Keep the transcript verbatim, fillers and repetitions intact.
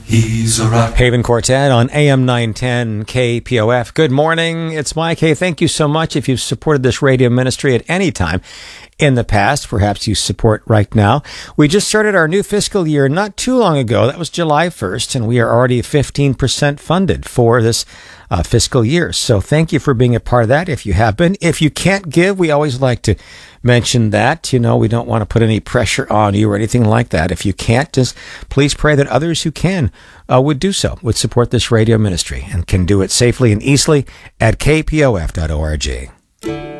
He's a rock. Haven Quartet on A M nine ten K P O F. Good morning. It's Mike. Hey, thank you so much. If you've supported this radio ministry at any time in the past, perhaps you support right now. We just started our new fiscal year not too long ago. That was July first, and we are already fifteen percent funded for this uh, fiscal year. So thank you for being a part of that if you have been. If you can't give, we always like to mention that. You know, we don't want to put any pressure on you or anything like that. If you can't, just please pray that others who can uh, would do so, would support this radio ministry, and can do it safely and easily at k p o f dot org.